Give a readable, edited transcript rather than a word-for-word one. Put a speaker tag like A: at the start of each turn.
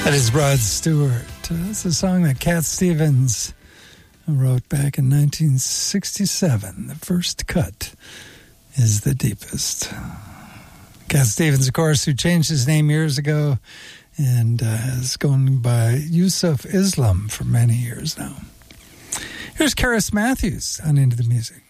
A: That is Rod Stewart. It's a song that Cat Stevens wrote back in 1967. The first cut is the deepest. Cat Stevens, of course, who changed his name years ago and has gone by Yusuf Islam for many years now. Here's Karis Matthews on Into the Music.